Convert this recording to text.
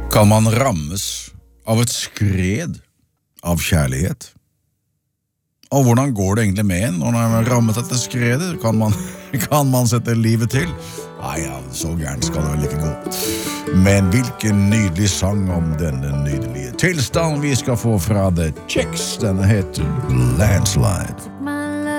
Kan man rammes av et skred av kjærlighet? Og hvordan går det egentlig med en når man er rammet etter skredet? Kan man sette livet til? Nei, ja, så gærent skal det vel ikke gå. Men hvilken nydelig sang om denne nydelige tilstand vi skal få fra The Chicks. Denne heter Landslide.